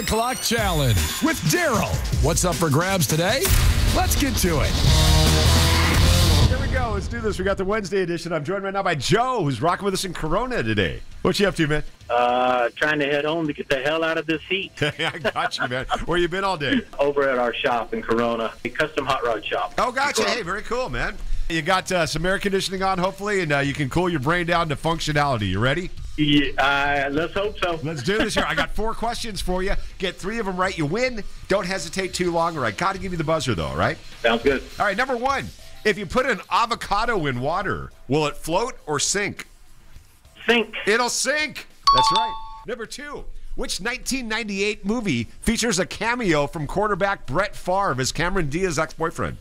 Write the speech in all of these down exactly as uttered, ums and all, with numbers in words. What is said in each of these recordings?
Clock Challenge with Daryl. What's up for grabs today? Let's get to it. Here we go. Let's do this. We got the Wednesday edition. I'm joined right now by Joe, who's rocking with us in Corona today. What you up to, man? Uh, trying to head home to get the hell out of this heat. I got you, man. Where you been all day? Over at our shop in Corona, a custom hot rod shop. Oh, gotcha. Hey, very cool, man. You got uh, some air conditioning on, hopefully, and uh, you can cool your brain down to functionality. You ready? Yeah, uh, let's hope so. Let's do this here. I got four questions for you. Get three of them right, you win. Don't hesitate too long, or I got to give you the buzzer, though, all right? Sounds good. All right, number one. If you put an avocado in water, will it float or sink? Sink. It'll sink. That's right. Number two. Which nineteen ninety-eight movie features a cameo from quarterback Brett Favre as Cameron Diaz's ex-boyfriend?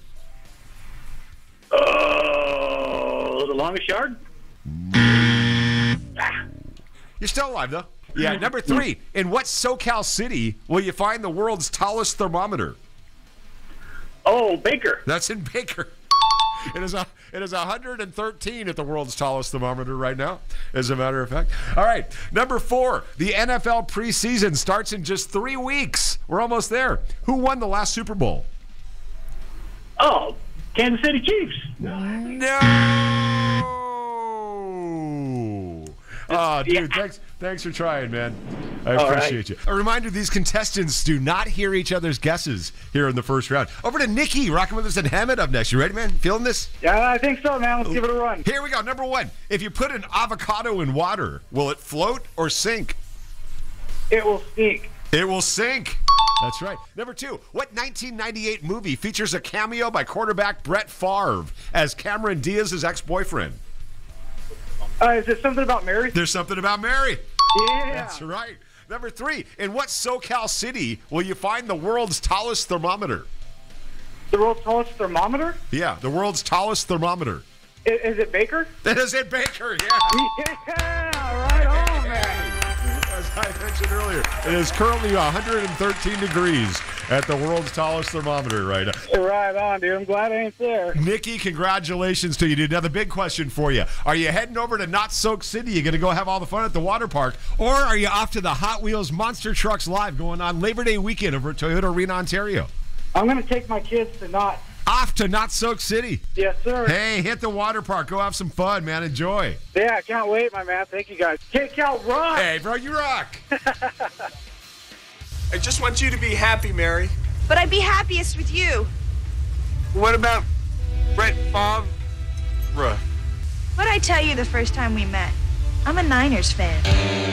Oh, the longest yard? You're still alive, though. Yeah, number three. In what SoCal city will you find the world's tallest thermometer? Oh, Baker. That's in Baker. It is a it is one hundred thirteen at the world's tallest thermometer right now, as a matter of fact. All right, number four. The N F L preseason starts in just three weeks. We're almost there. Who won the last Super Bowl? Oh, Kansas City Chiefs. No. Oh, dude, Yeah. thanks, thanks for trying, man. I All appreciate you. A reminder, these contestants do not hear each other's guesses here in the first round. Over to Nikki, rocking with us in Hammond up next. You ready, man? Feeling this? Yeah, I think so, man. Let's give it a run. Here we go. Number one. If you put an avocado in water, will it float or sink? It will sink. It will sink. That's right. Number two. What nineteen ninety-eight movie features a cameo by quarterback Brett Favre as Cameron Diaz's ex-boyfriend? Uh, is it something about Mary? There's something about Mary. Yeah. That's right. Number three. In what SoCal city will you find the world's tallest thermometer? The world's tallest thermometer? Yeah, the world's tallest thermometer. I- is it Baker? That is it, Baker. Yeah. Yeah, right on, man. As I mentioned earlier, it is currently one hundred thirteen degrees at the world's tallest thermometer right now. Right on, dude. I'm glad I ain't there. Nikki, congratulations to you, dude. Now, the big question for you. Are you heading over to Not Soak City? You going to go have all the fun at the water park? Or are you off to the Hot Wheels Monster Trucks Live going on Labor Day weekend over at Toyota Arena, Ontario? I'm going to take my kids to not. Off to Not Soak City. Yes, sir. Hey, hit the water park. Go have some fun, man. Enjoy. Yeah, I can't wait, my man. Thank you, guys. Kick out rock. Hey, bro, you rock. I just want you to be happy, Mary. But I'd be happiest with you. What about Brett Favre? What'd I tell you the first time we met? I'm a Niners fan.